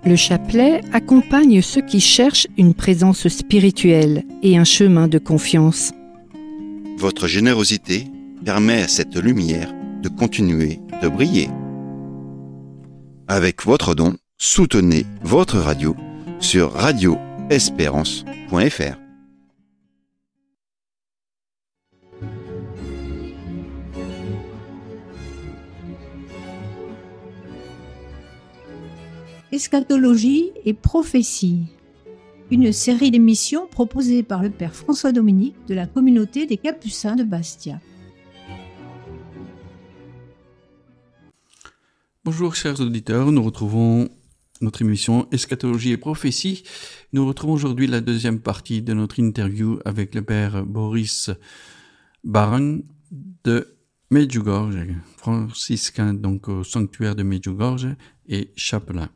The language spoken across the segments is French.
Le chapelet accompagne ceux qui cherchent une présence spirituelle et un chemin de confiance. Votre générosité permet à cette lumière de continuer de briller. Avec votre don, soutenez votre radio sur radioespérance.fr. Eschatologie et prophétie, une série d'émissions proposée par le père François Dominique de la communauté des Capucins de Bastia. Bonjour chers auditeurs, nous retrouvons notre émission Eschatologie et prophétie. Nous retrouvons aujourd'hui la deuxième partie de notre interview avec le père Boris Barang de Medjugorje, franciscain donc au sanctuaire de Medjugorje et chapelain.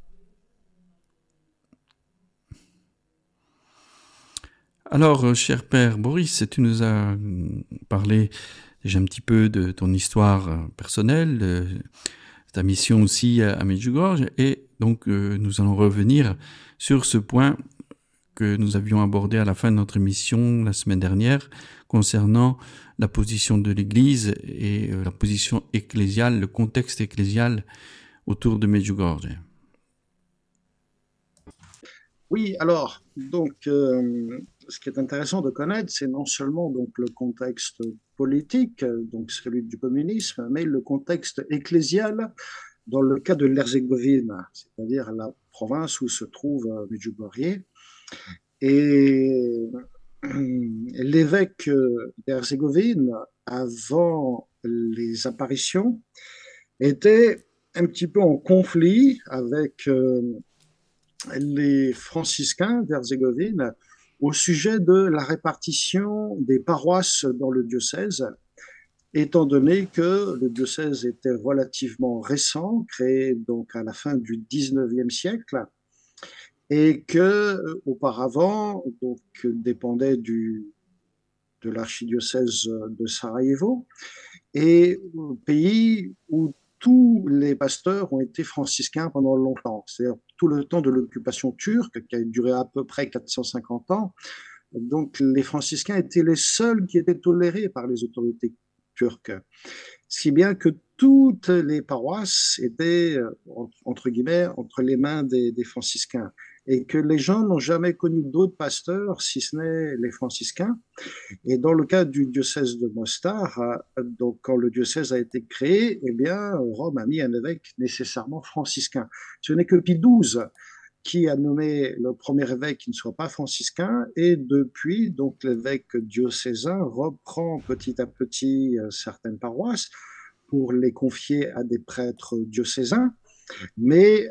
Alors, cher père Boris, tu nous as parlé déjà un petit peu de ton histoire personnelle, de ta mission aussi à Medjugorje, et donc nous allons revenir sur ce point que nous avions abordé à la fin de notre émission la semaine dernière concernant la position de l'Église et la position ecclésiale, le contexte ecclésial autour de Medjugorje. Oui, alors, donc, ce qui est intéressant de connaître, c'est non seulement donc le contexte politique, donc celui du communisme, mais le contexte ecclésial dans le cas de l'Herzégovine, c'est-à-dire la province où se trouve Medjugorje. Et l'évêque d'Herzégovine, avant les apparitions, était un petit peu en conflit avec les franciscains d'Herzégovine au sujet de la répartition des paroisses dans le diocèse, étant donné que le diocèse était relativement récent, créé donc à la fin du XIXe siècle, et que auparavant donc dépendait de l'archidiocèse de Sarajevo, et pays où tous les pasteurs ont été franciscains pendant longtemps, c'est-à-dire tout le temps de l'occupation turque, qui a duré à peu près 450 ans. Donc les franciscains étaient les seuls qui étaient tolérés par les autorités turques, si bien que toutes les paroisses étaient, entre guillemets, entre les mains des franciscains, et que les gens n'ont jamais connu d'autres pasteurs, si ce n'est les franciscains. Et dans le cas du diocèse de Mostar, donc quand le diocèse a été créé, eh bien, Rome a mis un évêque nécessairement franciscain. Ce n'est que Pie XII qui a nommé le premier évêque qui ne soit pas franciscain, et depuis, donc l'évêque diocésain reprend petit à petit certaines paroisses pour les confier à des prêtres diocésains, mais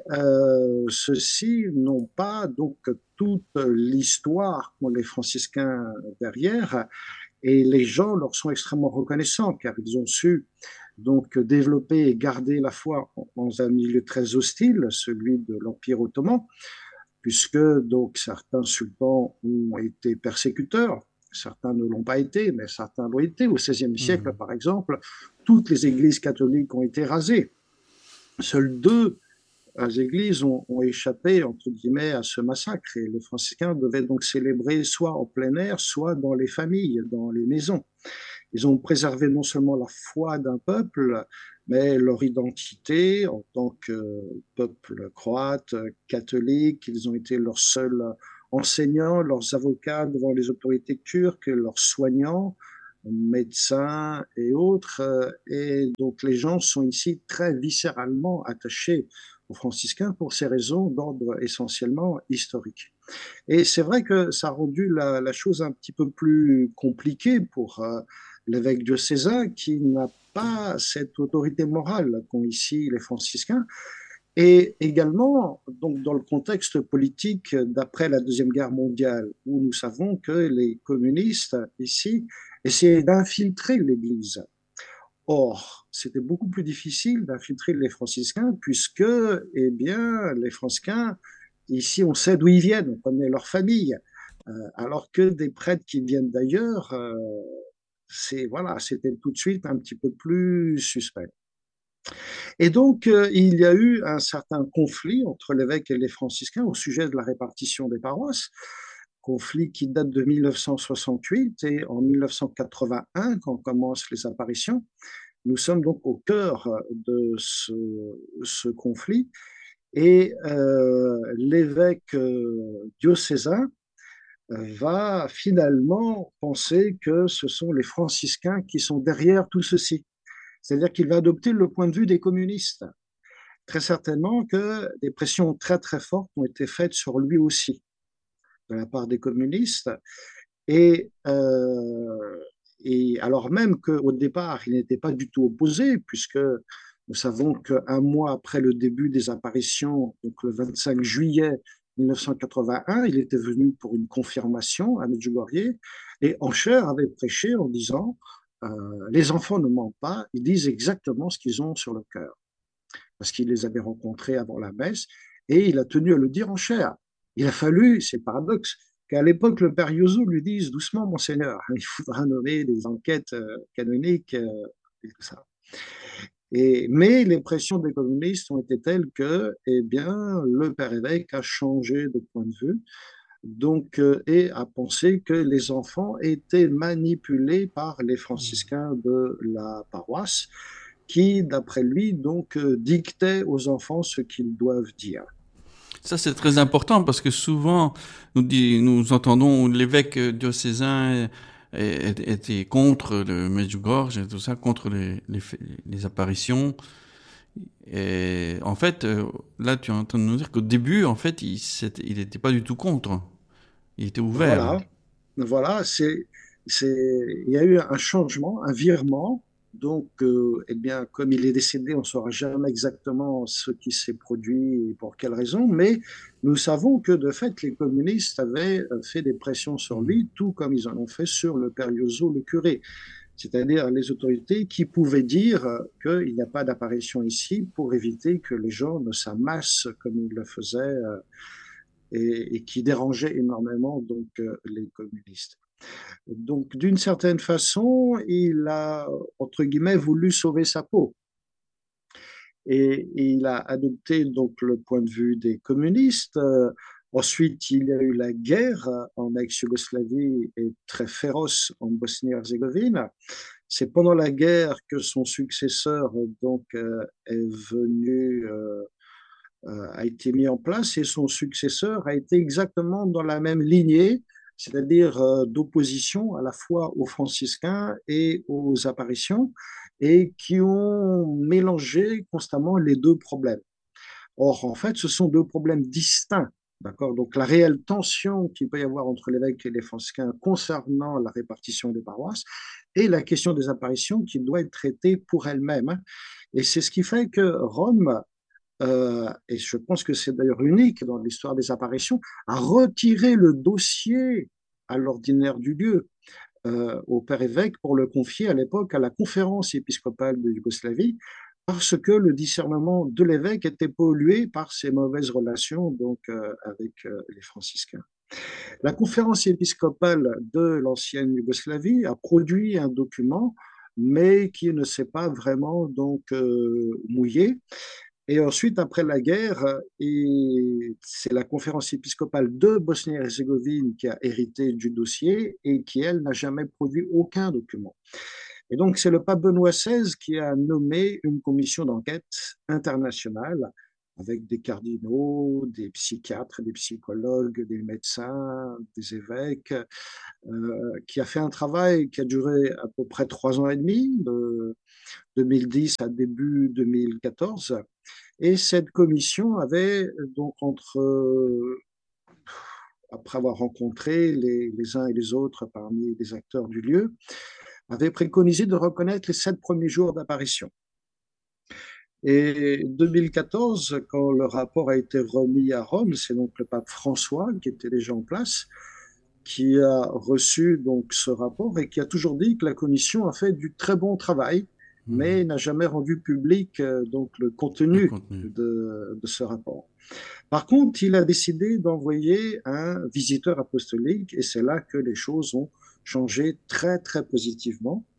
ceux-ci n'ont pas donc toute l'histoire qu'ont les franciscains derrière, et les gens leur sont extrêmement reconnaissants car ils ont su donc développer et garder la foi dans un milieu très hostile, celui de l'Empire ottoman, puisque donc certains sultans ont été persécuteurs, certains ne l'ont pas été, mais certains l'ont été. Au XVIe siècle, par exemple, toutes les églises catholiques ont été rasées. Seules deux églises ont échappé, entre guillemets, à ce massacre, et les franciscains devaient donc célébrer soit en plein air, soit dans les familles, dans les maisons. Ils ont préservé non seulement la foi d'un peuple, mais leur identité en tant que peuple croate, catholique. Ils ont été leurs seuls enseignants, leurs avocats devant les autorités turques, leurs soignants, médecins et autres. Et donc les gens sont ici très viscéralement attachés aux franciscains pour ces raisons d'ordre essentiellement historique. Et c'est vrai que ça a rendu la chose un petit peu plus compliquée pour l'évêque diocésain, qui n'a pas cette autorité morale qu'ont ici les franciscains. Et également, donc, dans le contexte politique d'après la Deuxième Guerre mondiale, où nous savons que les communistes ici essayaient d'infiltrer l'Église. Or, c'était beaucoup plus difficile d'infiltrer les franciscains, puisque, eh bien, les franciscains, ici, on sait d'où ils viennent, on connaît leur famille, alors que des prêtres qui viennent d'ailleurs, voilà, c'était tout de suite un petit peu plus suspect. Et donc, il y a eu un certain conflit entre l'évêque et les franciscains au sujet de la répartition des paroisses, conflit qui date de 1968 et en 1981, quand commencent les apparitions. Nous sommes donc au cœur de ce conflit et l'évêque diocésain va finalement penser que ce sont les franciscains qui sont derrière tout ceci. C'est-à-dire qu'il va adopter le point de vue des communistes. Très certainement que des pressions très très fortes ont été faites sur lui aussi, de la part des communistes. Et, et alors même qu'au départ, il n'était pas du tout opposé, puisque nous savons qu'un mois après le début des apparitions, donc le 25 juillet 1981, il était venu pour une confirmation à Medjugorje, et Ancher avait prêché en disant les enfants ne mentent pas, ils disent exactement ce qu'ils ont sur le cœur, parce qu'il les avait rencontrés avant la messe, et il a tenu à le dire en chair. Il a fallu, c'est le paradoxe, qu'à l'époque, le père Yozo lui dise doucement, Monseigneur, il faudra nommer des enquêtes canoniques et tout ça. Mais les pressions des communistes ont été telles que, eh bien, le père évêque a changé de point de vue, donc, et a pensé que les enfants étaient manipulés par les franciscains de la paroisse, qui, d'après lui, donc, dictaient aux enfants ce qu'ils doivent dire. Ça, c'est très important parce que souvent, nous entendons l'évêque diocésain était contre le Medjugorje et tout ça, contre les apparitions. Et en fait, là, tu es en train de nous dire qu'au début, en fait, il n'était pas du tout contre. Il était ouvert. Voilà, il y a eu un changement, un virement. Donc, eh bien, comme il est décédé, on ne saura jamais exactement ce qui s'est produit et pour quelles raisons, mais nous savons que de fait, les communistes avaient fait des pressions sur lui, tout comme ils en ont fait sur le père Yozo, le curé, c'est-à-dire les autorités qui pouvaient dire qu'il n'y a pas d'apparition ici pour éviter que les gens ne s'amassent comme ils le faisaient et qui dérangeaient énormément donc les communistes. Donc, d'une certaine façon, il a, entre guillemets, voulu sauver sa peau. Et il a adopté donc le point de vue des communistes. Ensuite, il y a eu la guerre en ex-Yougoslavie et très féroce en Bosnie-Herzégovine. C'est pendant la guerre que son successeur donc est venu, a été mis en place, et son successeur a été exactement dans la même lignée, c'est-à-dire d'opposition à la fois aux franciscains et aux apparitions, et qui ont mélangé constamment les deux problèmes. Or, en fait, ce sont deux problèmes distincts. D'accord. Donc, la réelle tension qu'il peut y avoir entre l'évêque et les franciscains concernant la répartition des paroisses et la question des apparitions qui doit être traitée pour elle-même. Et c'est ce qui fait que Rome, et je pense que c'est d'ailleurs unique dans l'histoire des apparitions, a retiré le dossier à l'ordinaire du lieu au père évêque pour le confier à l'époque à la conférence épiscopale de Yougoslavie, parce que le discernement de l'évêque était pollué par ses mauvaises relations donc avec les franciscains. La conférence épiscopale de l'ancienne Yougoslavie a produit un document, mais qui ne s'est pas vraiment donc mouillé. Et ensuite, après la guerre, c'est la conférence épiscopale de Bosnie-Herzégovine qui a hérité du dossier et qui, elle, n'a jamais produit aucun document. Et donc, c'est le pape Benoît XVI qui a nommé une commission d'enquête internationale avec des cardinaux, des psychiatres, des psychologues, des médecins, des évêques, qui a fait un travail qui a duré à peu près 3 ans et demi, de 2010 à début 2014. Et cette commission avait donc après avoir rencontré les uns et les autres parmi les acteurs du lieu, avait préconisé de reconnaître les 7 premiers jours d'apparition. Et 2014, quand le rapport a été remis à Rome, c'est donc le pape François qui était déjà en place, qui a reçu donc ce rapport et qui a toujours dit que la commission a fait du très bon travail, mais n'a jamais rendu public donc le contenu de ce rapport. Par contre, il a décidé d'envoyer un visiteur apostolique, et c'est là que les choses ont changé très très positivement,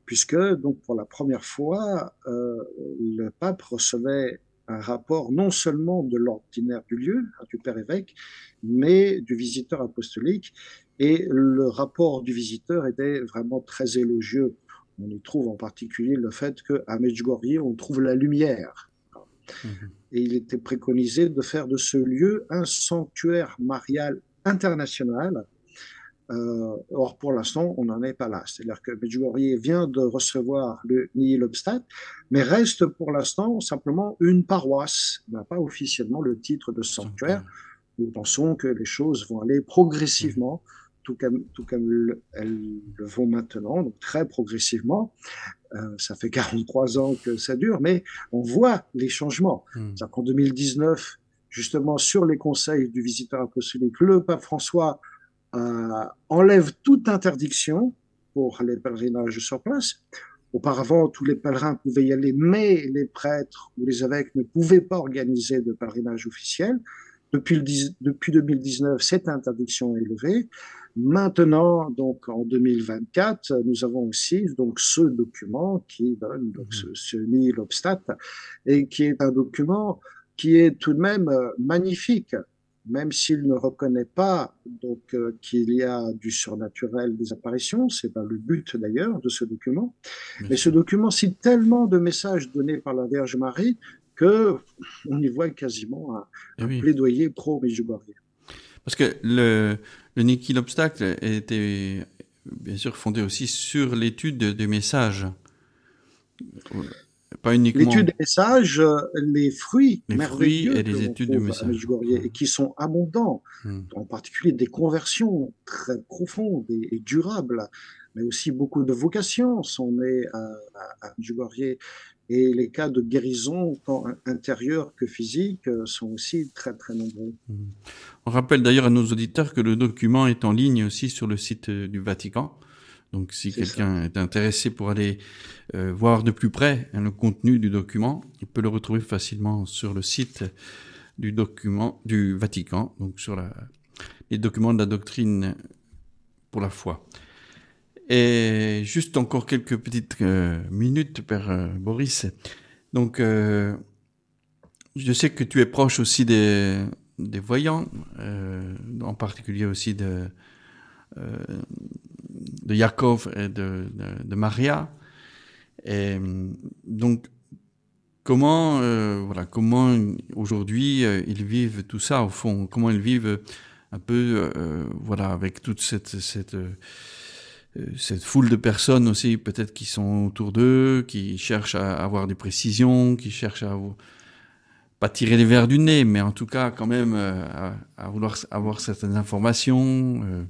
puisque donc pour la première fois, le pape recevait un rapport non seulement de l'ordinaire du lieu, du père évêque, mais du visiteur apostolique. Et le rapport du visiteur était vraiment très élogieux. On y trouve en particulier le fait qu'à Medjugorje, on trouve la lumière. Et il était préconisé de faire de ce lieu un sanctuaire marial international. Or, pour l'instant, on n'en est pas là. C'est-à-dire que Medjugorje vient de recevoir le Nihil Obstat, mais reste pour l'instant simplement une paroisse, n'a pas officiellement le titre de sanctuaire. Nous pensons que les choses vont aller progressivement, tout comme elles le vont maintenant, donc très progressivement. Ça fait 43 ans que ça dure, mais on voit les changements. C'est-à-dire qu'en 2019, justement, sur les conseils du visiteur apostolique, le pape François enlève toute interdiction pour les pèlerinages sur place. Auparavant, tous les pèlerins pouvaient y aller, mais les prêtres ou les évêques ne pouvaient pas organiser de pèlerinage officiel. Depuis 2019, cette interdiction est levée. Maintenant, donc en 2024, nous avons aussi donc ce document qui donne donc ce Nihil Obstat, et qui est un document qui est tout de même magnifique, même s'il ne reconnaît pas donc qu'il y a du surnaturel, des apparitions. C'est pas le but d'ailleurs de ce document. Mais ce document cite tellement de messages donnés par la Vierge Marie que on y voit quasiment un plaidoyer pro-Medjugorje. Parce que le Nihil Obstat était bien sûr fondé aussi sur l'étude des messages. Pas uniquement l'étude des messages, les fruits merveilleux et les études du message, et qui sont abondants, en particulier des conversions très profondes et durables, mais aussi beaucoup de vocations sont nées à Medjugorje. Et les cas de guérison, tant intérieure que physique, sont aussi très, très nombreux. On rappelle d'ailleurs à nos auditeurs que le document est en ligne aussi sur le site du Vatican. Donc, si quelqu'un est intéressé pour aller voir de plus près le contenu du document, il peut le retrouver facilement sur le site du document du Vatican, donc sur les documents de la doctrine pour la foi. Et juste encore quelques petites minutes, Père Boris. Donc, je sais que tu es proche aussi des voyants, en particulier aussi de Jacob et de Maria. Et donc, comment aujourd'hui ils vivent tout ça au fond? Comment ils vivent un peu, avec toute cette foule de personnes aussi, peut-être qui sont autour d'eux, qui cherchent à avoir des précisions, qui cherchent à pas tirer les vers du nez, mais en tout cas quand même à vouloir avoir certaines informations.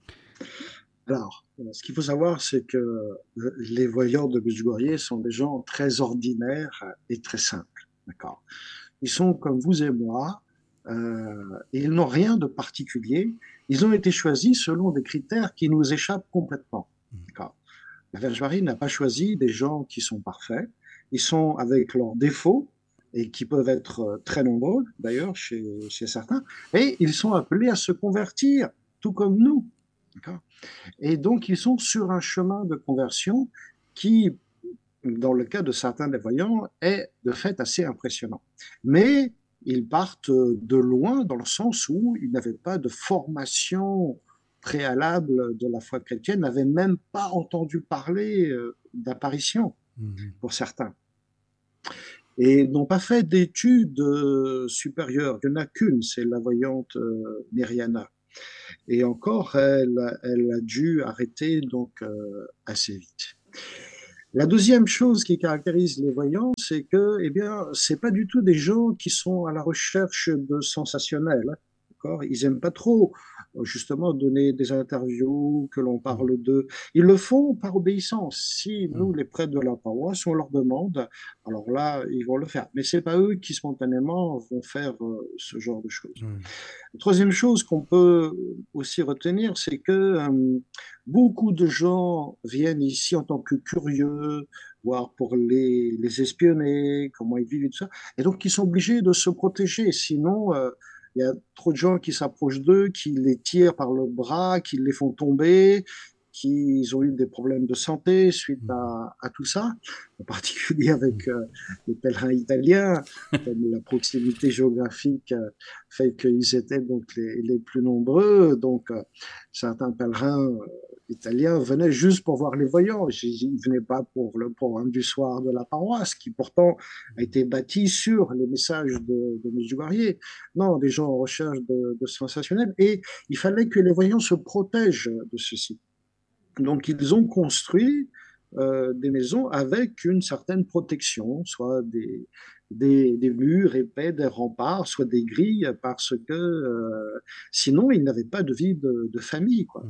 Alors, ce qu'il faut savoir, c'est que les voyants de Medjugorje sont des gens très ordinaires et très simples. D'accord. Ils sont comme vous et moi, et ils n'ont rien de particulier. Ils ont été choisis selon des critères qui nous échappent complètement. D'accord. La Vierge Marie n'a pas choisi des gens qui sont parfaits. Ils sont avec leurs défauts, et qui peuvent être très nombreux, d'ailleurs, chez certains, et ils sont appelés à se convertir, tout comme nous. D'accord. Et donc, ils sont sur un chemin de conversion qui, dans le cas de certains des voyants, est de fait assez impressionnant. Mais ils partent de loin dans le sens où ils n'avaient pas de formation préalable de la foi chrétienne, n'avaient même pas entendu parler d'apparition pour certains. Et n'ont pas fait d'études supérieures. Il n'y en a qu'une, c'est la voyante Myriana. Et encore, elle a dû arrêter donc assez vite. La deuxième chose qui caractérise les voyants, c'est que, c'est pas du tout des gens qui sont à la recherche de sensationnel. D'accord ? Ils aiment pas trop, justement, donner des interviews, que l'on parle d'eux. Ils le font par obéissance. Si nous, les prêtres de la paroisse, on leur demande, alors là, ils vont le faire. Mais c'est pas eux qui spontanément vont faire ce genre de choses. La troisième chose qu'on peut aussi retenir, c'est que beaucoup de gens viennent ici en tant que curieux, voire pour les espionner, comment ils vivent et tout ça. Et donc, ils sont obligés de se protéger. Sinon, il y a trop de gens qui s'approchent d'eux, qui les tirent par le bras, qui les font tomber, qui ont eu des problèmes de santé suite à tout ça, en particulier avec les pèlerins italiens, comme la proximité géographique fait qu'ils étaient donc les plus nombreux. Donc, certains pèlerins italiens venaient juste pour voir les voyants. Ils ne venaient pas pour le programme du soir de la paroisse, qui pourtant a été bâti sur les messages de Medjugorje. Non, des gens en recherche de sensationnel. Et il fallait que les voyants se protègent de ceci. Donc, ils ont construit des maisons avec une certaine protection, soit des murs épais, des remparts, soit des grilles, parce que sinon, ils n'avaient pas de vie de famille, quoi.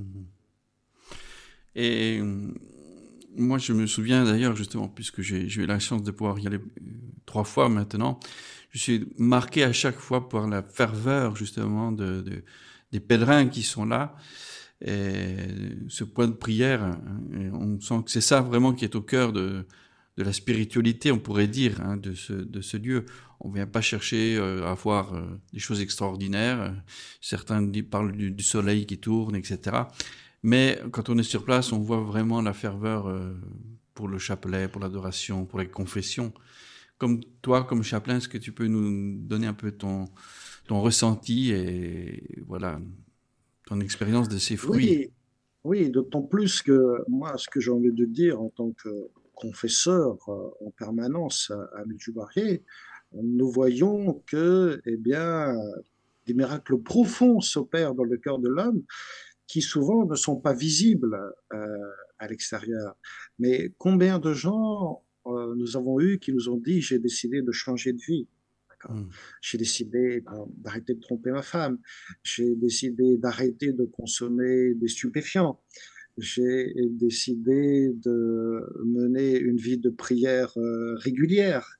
Et moi, je me souviens d'ailleurs, justement, puisque j'ai eu la chance de pouvoir y aller 3 fois maintenant, je suis marqué à chaque fois par la ferveur, justement, des pèlerins qui sont là. Et ce point de prière, hein, on sent que c'est ça vraiment qui est au cœur de la spiritualité, on pourrait dire, hein, de ce lieu. On vient pas chercher à voir des choses extraordinaires. Certains parlent du soleil qui tourne, etc. Mais quand on est sur place, on voit vraiment la ferveur pour le chapelet, pour l'adoration, pour les confessions. Comme toi, comme chapelain, est-ce que tu peux nous donner un peu ton ressenti et voilà, ton expérience de ces fruits? Oui, d'autant plus que moi, ce que j'ai envie de dire en tant que confesseur en permanence à Medjugorje, nous voyons que, eh bien, des miracles profonds s'opèrent dans le cœur de l'homme qui souvent ne sont pas visibles à l'extérieur. Mais combien de gens nous avons eu qui nous ont dit j'ai décidé de changer de vie. J'ai décidé d'arrêter de tromper ma femme. J'ai décidé d'arrêter de consommer des stupéfiants. J'ai décidé de mener une vie de prière régulière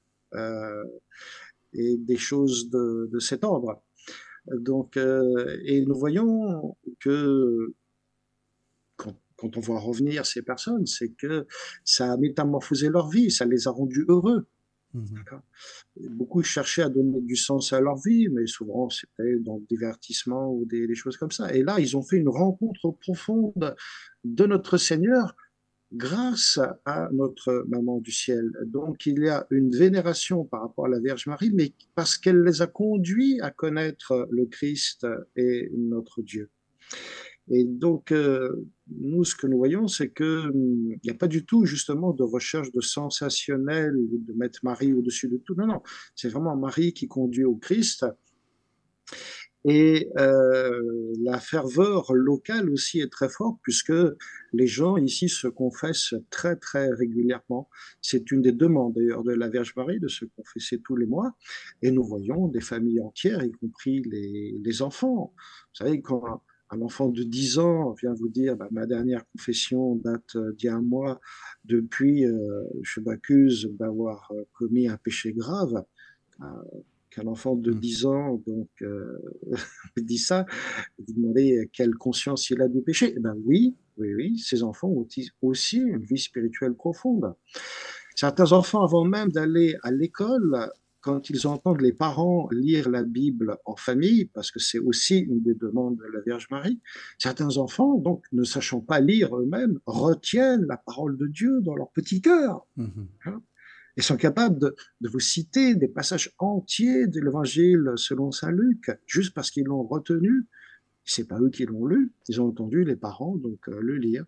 et des choses de cet ordre. Donc, et nous voyons que quand on voit revenir ces personnes, c'est que ça a métamorphosé leur vie, ça les a rendus heureux. Beaucoup cherchaient à donner du sens à leur vie, mais souvent c'était dans le divertissement ou des choses comme ça. Et là, ils ont fait une rencontre profonde de notre Seigneur grâce à notre Maman du ciel. Donc il y a une vénération par rapport à la Vierge Marie, mais parce qu'elle les a conduits à connaître le Christ et notre Dieu. Et donc, nous, ce que nous voyons, c'est qu'il n'y a pas du tout, justement, de recherche de sensationnel ou de mettre Marie au-dessus de tout. Non, non, c'est vraiment Marie qui conduit au Christ. Et la ferveur locale aussi est très forte, puisque les gens ici se confessent très, très régulièrement. C'est une des demandes, d'ailleurs, de la Vierge Marie, de se confesser tous les mois. Et nous voyons des familles entières, y compris les enfants. Vous savez, quand un enfant de 10 ans vient vous dire ma dernière confession date d'il y a un mois, depuis je m'accuse d'avoir commis un péché grave, qu'un enfant de 10 ans donc dit ça, vous demandez quelle conscience il a du péché. Eh ben oui, ces enfants ont aussi une vie spirituelle profonde. Certains enfants, avant même d'aller à l'école, quand ils entendent les parents lire la Bible en famille, parce que c'est aussi une des demandes de la Vierge Marie, certains enfants, donc ne sachant pas lire eux-mêmes, retiennent la parole de Dieu dans leur petit cœur. Et sont capables de vous citer des passages entiers de l'Évangile selon saint Luc, juste parce qu'ils l'ont retenu. C'est pas eux qui l'ont lu, ils ont entendu les parents donc le lire.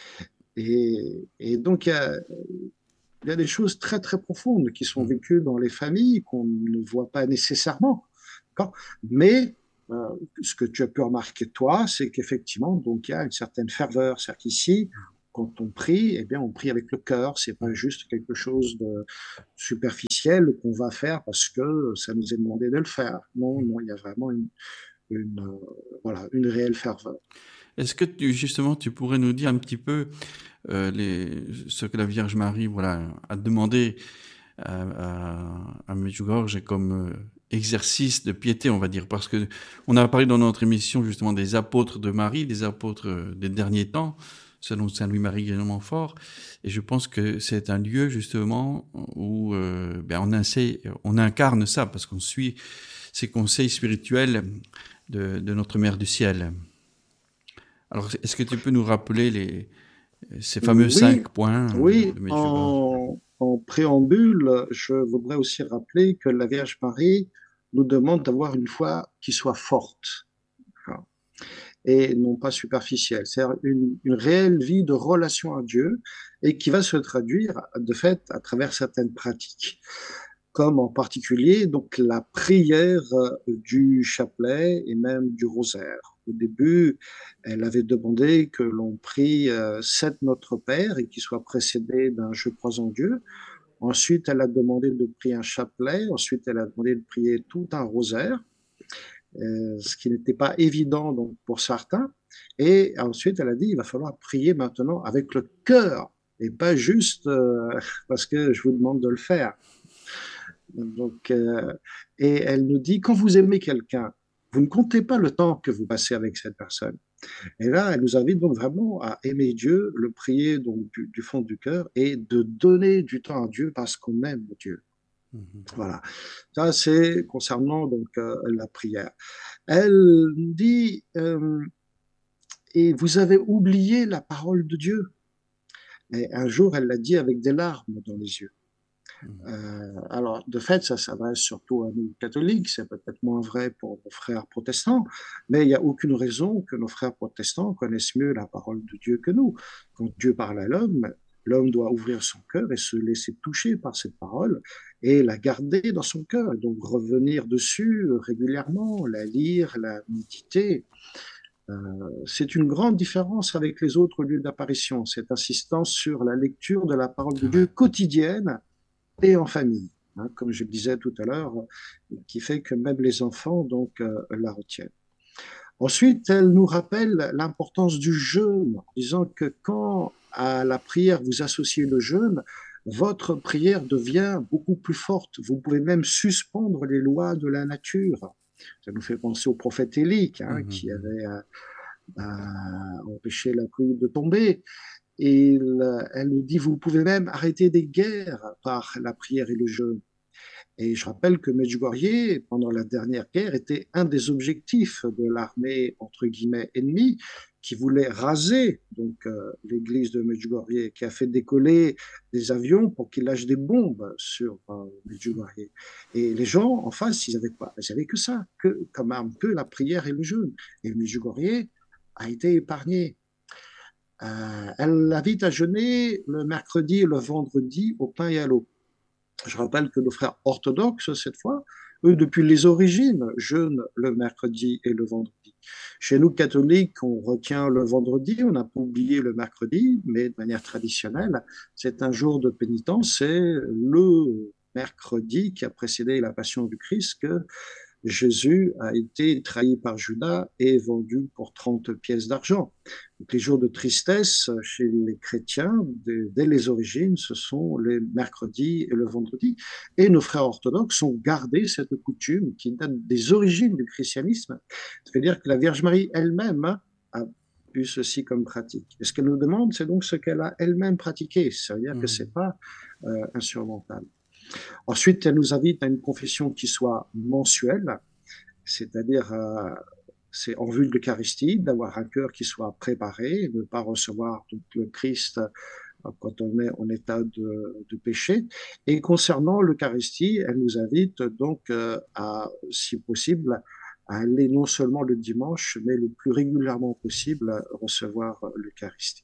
Et donc il y a des choses très très profondes qui sont vécues dans les familles qu'on ne voit pas nécessairement. Mais ce que tu as pu remarquer toi, c'est qu'effectivement, donc il y a une certaine ferveur. C'est-à-dire qu'ici, quand on prie, eh bien, on prie avec le cœur. C'est pas juste quelque chose de superficiel qu'on va faire parce que ça nous est demandé de le faire. Non, il y a vraiment une réelle ferveur. Est-ce que justement, tu pourrais nous dire un petit peu ce que la Vierge Marie a demandé à Medjugorje comme exercice de piété, on va dire, parce que on a parlé dans notre émission justement des apôtres de Marie, des apôtres des derniers temps, selon Saint Louis-Marie Guénon-Montfort, et je pense que c'est un lieu justement où on incarne ça, parce qu'on suit ces conseils spirituels de notre Mère du Ciel. Alors, est-ce que tu peux nous rappeler ces fameux Oui, 5 points oui, de Medjugorje? en préambule, je voudrais aussi rappeler que la Vierge Marie nous demande d'avoir une foi qui soit forte, hein, et non pas superficielle. C'est-à-dire une réelle vie de relation à Dieu et qui va se traduire de fait à travers certaines pratiques, comme en particulier donc la prière du chapelet et même du rosaire. Au début, elle avait demandé que l'on prie 7 Notre Père et qui soit précédé d'un Je crois en Dieu. Ensuite, elle a demandé de prier un chapelet. Ensuite, elle a demandé de prier tout un rosaire, ce qui n'était pas évident donc pour certains. Et ensuite, elle a dit, il va falloir prier maintenant avec le cœur et pas juste parce que je vous demande de le faire. Donc, et elle nous dit, quand vous aimez quelqu'un, vous ne comptez pas le temps que vous passez avec cette personne. Et là, elle nous invite donc vraiment à aimer Dieu, le prier donc du fond du cœur et de donner du temps à Dieu parce qu'on aime Dieu. Mhm. Voilà. Ça, c'est concernant donc la prière. Elle nous dit, et vous avez oublié la parole de Dieu. Et un jour, elle l'a dit avec des larmes dans les yeux. Alors, de fait, ça s'adresse surtout à nous catholiques, c'est peut-être moins vrai pour nos frères protestants, mais il n'y a aucune raison que nos frères protestants connaissent mieux la parole de Dieu que nous. Quand Dieu parle à l'homme, l'homme doit ouvrir son cœur et se laisser toucher par cette parole et la garder dans son cœur, donc revenir dessus régulièrement, la lire, la méditer. C'est une grande différence avec les autres lieux d'apparition, cette insistance sur la lecture de la parole C'est de Dieu vrai. quotidienne et en famille, hein, comme je le disais tout à l'heure, qui fait que même les enfants donc la retiennent. Ensuite, elle nous rappelle l'importance du jeûne, en disant que quand à la prière vous associez le jeûne, votre prière devient beaucoup plus forte. Vous pouvez même suspendre les lois de la nature. Ça nous fait penser au prophète Élie, hein, qui Mhm. avait empêché la pluie de tomber. Et elle nous dit, vous pouvez même arrêter des guerres par la prière et le jeûne. Et je rappelle que Medjugorje, pendant la dernière guerre, était un des objectifs de l'armée, entre guillemets, ennemie, qui voulait raser donc l'église de Medjugorje, qui a fait décoller des avions pour qu'ils lâchent des bombes sur Medjugorje. Et les gens en face, ils avaient quoi? Ils avaient que ça, comme arme, que la prière et le jeûne. Et Medjugorje a été épargné. Elle invite à jeûner le mercredi et le vendredi au pain et à l'eau. Je rappelle que nos frères orthodoxes, cette fois, eux, depuis les origines, jeûnent le mercredi et le vendredi. Chez nous, catholiques, on retient le vendredi, on n'a pas oublié le mercredi, mais de manière traditionnelle, c'est un jour de pénitence, c'est le mercredi qui a précédé la passion du Christ que Jésus a été trahi par Judas et vendu pour 30 pièces d'argent. Donc, les jours de tristesse chez les chrétiens, dès les origines, ce sont les mercredis et le vendredi. Et nos frères orthodoxes ont gardé cette coutume qui date des origines du christianisme. C'est-à-dire que la Vierge Marie elle-même a eu ceci comme pratique. Et ce qu'elle nous demande, c'est donc ce qu'elle a elle-même pratiqué. Ça veut dire que c'est Mhm. pas insurmontable. Ensuite, elle nous invite à une confession qui soit mensuelle, c'est-à-dire c'est en vue de l'Eucharistie, d'avoir un cœur qui soit préparé, de ne pas recevoir donc, le Christ quand on est en état de péché. Et concernant l'Eucharistie, elle nous invite donc à, si possible, à aller non seulement le dimanche, mais le plus régulièrement possible recevoir l'Eucharistie.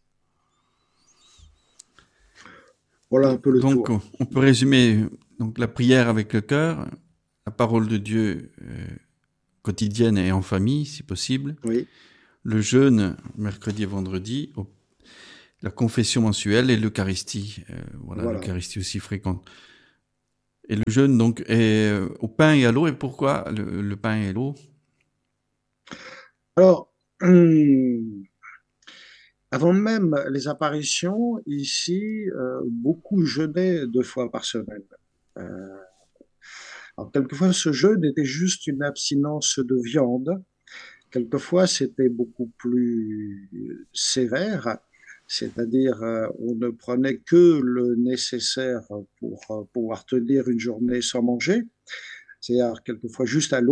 Voilà un peu le Donc, tour. on peut résumer donc la prière avec le cœur, la parole de Dieu quotidienne et en famille, si possible, Oui, le jeûne mercredi et vendredi, la confession mensuelle et l'Eucharistie. Voilà, voilà. l'Eucharistie aussi fréquente. Et le jeûne, donc, est au pain et à l'eau. Et pourquoi le pain et l'eau? Alors, avant même les apparitions, ici, beaucoup jeûnaient 2 fois par semaine. Euh, alors, quelquefois, ce jeûne était juste une abstinence de viande. Quelquefois, c'était beaucoup plus sévère, c'est-à-dire on ne prenait que le nécessaire pour pouvoir tenir une journée sans manger, c'est-à-dire quelquefois juste à l'eau.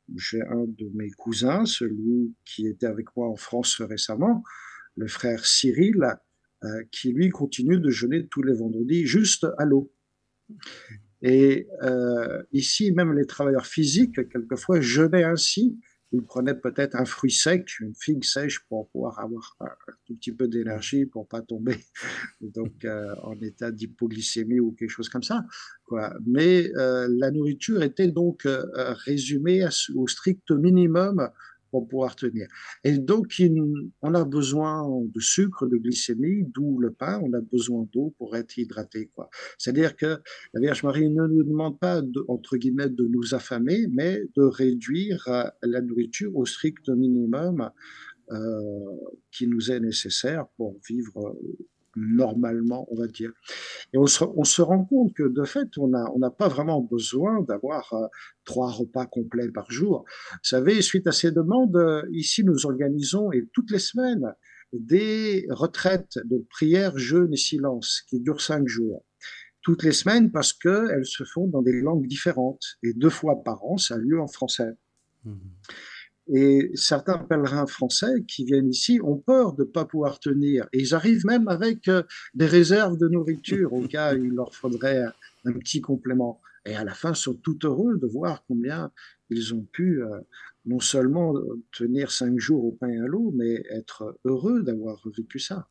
j'ai un de mes cousins, celui qui était avec moi en France récemment, le frère Cyril, qui lui continue de jeûner tous les vendredis juste à l'eau. Et ici, même les travailleurs physiques, quelquefois, jeûnaient ainsi. Ils prenaient peut-être un fruit sec, une figue sèche pour pouvoir avoir un tout petit peu d'énergie pour pas tomber donc en état d'hypoglycémie ou quelque chose comme ça, quoi. Mais la nourriture était donc résumée au strict minimum pour pouvoir tenir. Et donc, on a besoin de sucre, de glycémie, d'où le pain, on a besoin d'eau pour être hydraté, quoi. C'est-à-dire que la Vierge Marie ne nous demande pas, entre guillemets, de nous affamer, mais de réduire la nourriture au strict minimum qui nous est nécessaire pour vivre normalement, on va dire. Et on se rend compte que de fait, on n'a pas vraiment besoin d'avoir 3 repas complets par jour. Vous savez, suite à ces demandes, ici, nous organisons, et toutes les semaines, des retraites de prière, jeûne et silence qui durent 5 jours. Toutes les semaines parce qu'elles se font dans des langues différentes. Et 2 fois par an, ça a lieu en français. Mmh. Et certains pèlerins français qui viennent ici ont peur de ne pas pouvoir tenir. Et ils arrivent même avec des réserves de nourriture au cas où il leur faudrait un petit complément. Et à la fin, ils sont tout heureux de voir combien ils ont pu non seulement tenir 5 jours au pain et à l'eau, mais être heureux d'avoir vécu ça.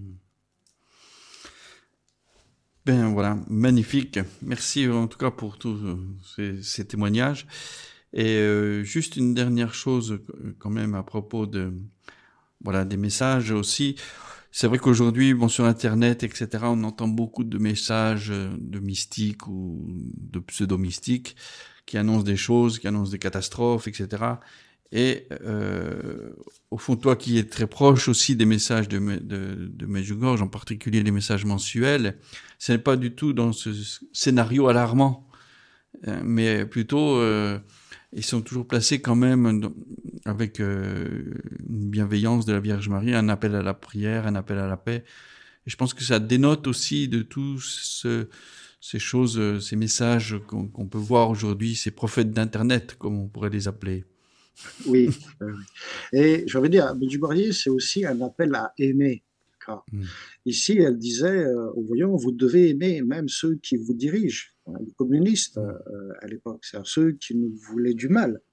Ben voilà, magnifique. Merci en tout cas pour tous ces témoignages. Et juste une dernière chose quand même à propos des messages aussi. C'est vrai qu'aujourd'hui, sur Internet, etc., on entend beaucoup de messages de mystiques ou de pseudo-mystiques qui annoncent des choses, qui annoncent des catastrophes, etc. Et au fond, toi qui es très proche aussi des messages de Medjugorje, en particulier les messages mensuels, ce n'est pas du tout dans ce scénario alarmant, mais plutôt... ils sont toujours placés quand même avec une bienveillance de la Vierge Marie, un appel à la prière, un appel à la paix. Et je pense que ça dénote aussi de tous ces choses, ces messages qu'on peut voir aujourd'hui, ces prophètes d'Internet, comme on pourrait les appeler. Oui. Et je veux dire, Medjugorje, c'est aussi un appel à aimer. Ici, elle disait aux voyants, vous devez aimer même ceux qui vous dirigent, les communistes à l'époque, c'est-à-dire ceux qui nous voulaient du mal.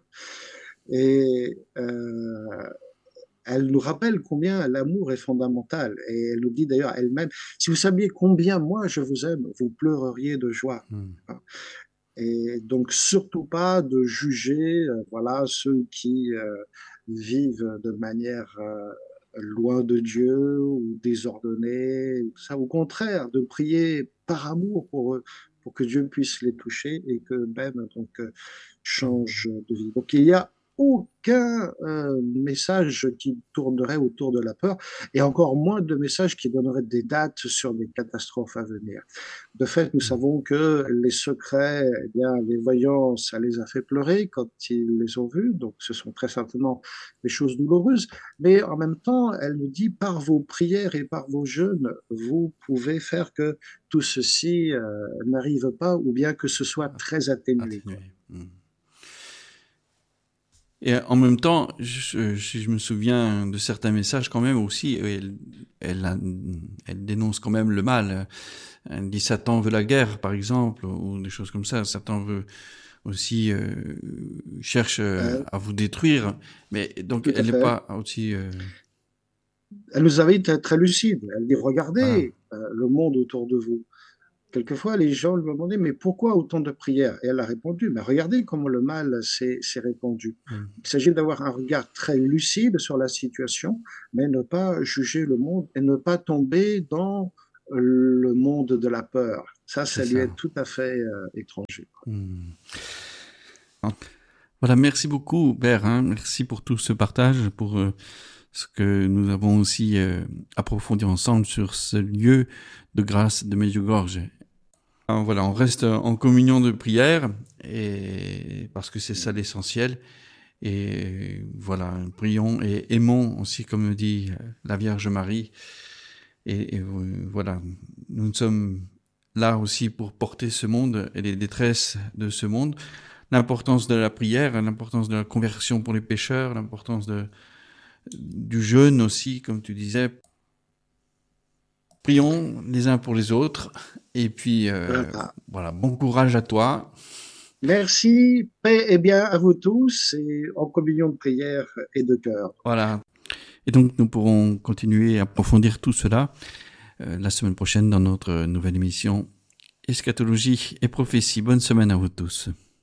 Et elle nous rappelle combien l'amour est fondamental. Et elle nous dit d'ailleurs elle-même, si vous saviez combien moi je vous aime, vous pleureriez de joie. Et donc surtout pas de juger ceux qui vivent de manière loin de Dieu ou désordonnés, ça. Au contraire, de prier par amour pour eux, pour que Dieu puisse les toucher et que même change de vie. Donc il y a aucun message qui tournerait autour de la peur, et encore moins de messages qui donneraient des dates sur des catastrophes à venir. De fait, nous savons que les secrets, les voyants, ça les a fait pleurer quand ils les ont vus, donc ce sont très certainement des choses douloureuses, mais en même temps, elle nous dit, par vos prières et par vos jeûnes, vous pouvez faire que tout ceci n'arrive pas, ou bien que ce soit très atténué. Et en même temps, je me souviens de certains messages quand même aussi, elle dénonce quand même le mal. Elle dit Satan veut la guerre, par exemple, ou des choses comme ça. Satan veut aussi cherche à vous détruire, mais donc elle n'est pas aussi... Elle nous invite à être très lucide. Elle dit regardez le monde autour de vous. Quelquefois, les gens lui demandaient, mais pourquoi autant de prières? Et elle a répondu, mais regardez comment le mal s'est répandu. Il s'agit d'avoir un regard très lucide sur la situation, mais ne pas juger le monde et ne pas tomber dans le monde de la peur. Ça lui est tout à fait étranger. Voilà, merci beaucoup, Père. Merci pour tout ce partage, pour ce que nous avons aussi approfondi ensemble sur ce lieu de grâce de Medjugorje. Voilà, on reste en communion de prière, et parce que c'est ça l'essentiel. Et voilà, prions et aimons aussi, comme dit la Vierge Marie. Et voilà, nous sommes là aussi pour porter ce monde et les détresses de ce monde. l'importance de la prière, l'importance de la conversion pour les pécheurs, l'importance du jeûne aussi, comme tu disais. Prions les uns pour les autres. Et puis, voilà, bon courage à toi. Merci, paix et bien à vous tous, et en communion de prière et de cœur. Voilà. Et donc, nous pourrons continuer à approfondir tout cela la semaine prochaine dans notre nouvelle émission Eschatologie et prophétie. Bonne semaine à vous tous.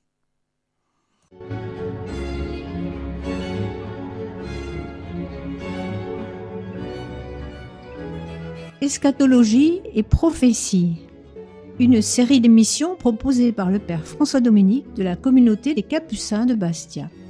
Eschatologie et prophétie. Une série d'émissions proposée par le Père François Dominique de la communauté des Capucins de Bastia.